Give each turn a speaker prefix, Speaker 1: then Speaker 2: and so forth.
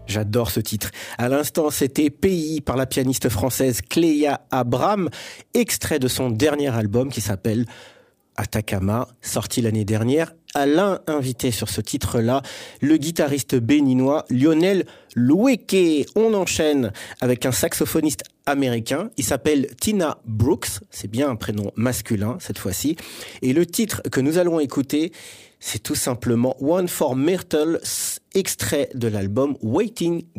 Speaker 1: J'adore ce titre. À l'instant, c'était Pays par la pianiste française Cléa Abraham, extrait de son dernier album qui s'appelle Atacama, sorti l'année dernière. Alain invité sur ce titre-là, le guitariste béninois Lionel Loueke. On enchaîne avec un saxophoniste américain. Il s'appelle Tina Brooks. C'est bien un prénom masculin cette fois-ci. Et le titre que nous allons écouter, c'est tout simplement One for Myrtle, extrait de l'album Waiting